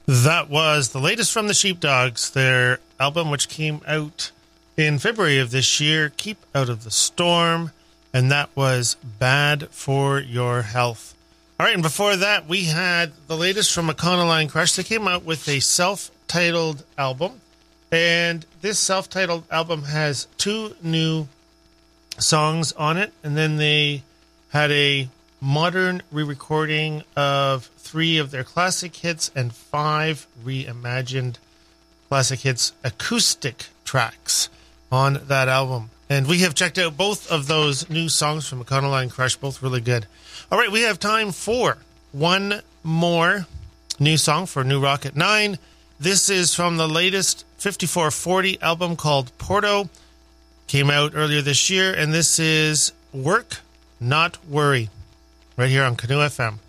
That was the latest from the Sheepdogs, their album, which came out in February of this year, Keep Out of the Storm, and that was Bad for Your Health. All right, and before that, we had the latest from Econoline Crush. They came out with a self-titled album, and this self-titled album has 2 new songs on it, and then they had a modern re-recording of 3 of their classic hits and 5 reimagined classic hits acoustic tracks on that album. And we have checked out both of those new songs from Econoline Crush, both really good. All right, we have time for one more new song for New Rock at 9. This is from the latest 5440 album called Porto. Came out earlier this year, and this is Work, Not Worry, right here on Canoe FM.